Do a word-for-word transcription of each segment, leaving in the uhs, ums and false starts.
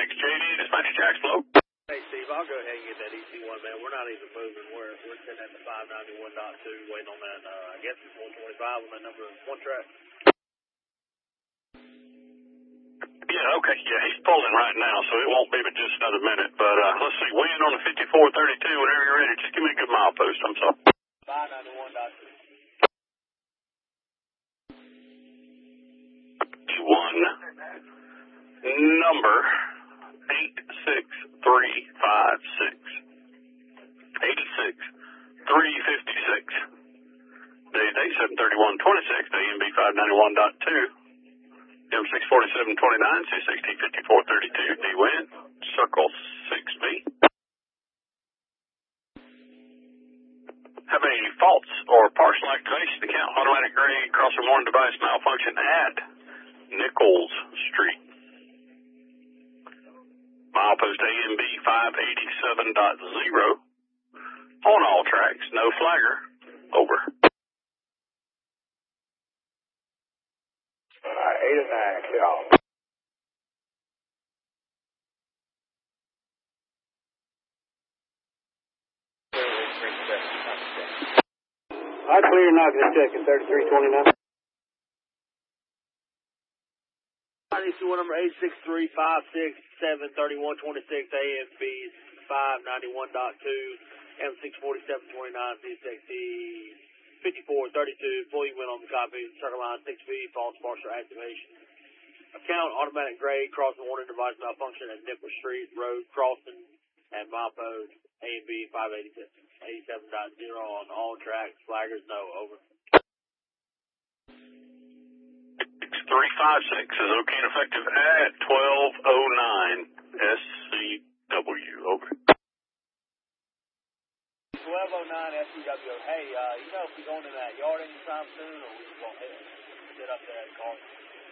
Thanks, J D. Dispatch Jack's Flow. Hey, Steve, I'll go ahead and get that E C one, man. We're not even moving. We're, we're sitting at the five ninety-one point two, waiting on that, uh, I guess it's one twenty-five on that number one track. Yeah, okay. Yeah, he's pulling right now, so it won't be but just another minute. But uh, let's see, wind on the fifty-four thirty-two, whenever you're ready. Just give me a good milepost, I'm sorry. five ninety-one point two. One number eight six three five six. eighty-six three fifty-six. Day day seven thirty-one twenty-six, A M B five ninety-one point two. M six forty-seven twenty-nine, C six T fifty-four thirty-two, D-Wind, circle six B. Have a faults or partial activation account, automatic grade, crosser morning device malfunction at Nichols Street. Milepost A M B five eighty-seven point zero. On all tracks, no flagger. Over. Uh, eight and nine, y'all. I clear knock this check in thirty-three twenty-nine. I need to one number eight six three five six seven thirty-one twenty-six, A M B five ninety-one point two, M six forty-seven twenty-nine, C six T fifty-four thirty-two, fully went on the copy, circle line six B, false partial activation. Account automatic grade, crossing warning device malfunction at Nichols Street Road, crossing at milepost A M B five eighty-seven point zero on all tracks, flaggers no, over. three five six is okay and effective at twelve oh nine S C W. Over. twelve oh nine S C W. Hey, uh, you know if we're going in that yard anytime soon, or we just going to sit up there and call?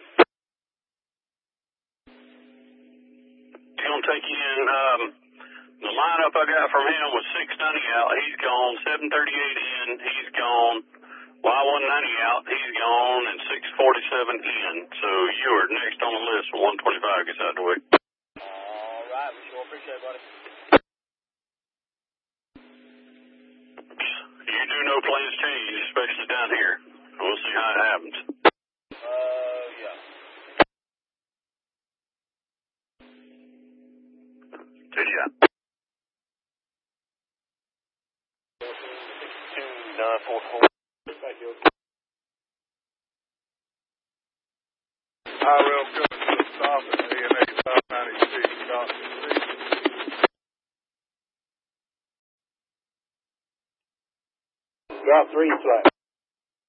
He's going to take you in. Um, the lineup I got from him was six ninety out. He's gone. seven thirty-eight in. He's gone. Y one ninety out. He's gone. And six forty-seven in. So you are next on the list when one twenty-five gets out of the way. All right. We sure appreciate it, buddy. You do know plans change, especially down here. We'll see how it happens. Uh, yeah. Did ya? nine four four. High rail coming to a stop at A M A five ninety-six, stop six. Drop three flat.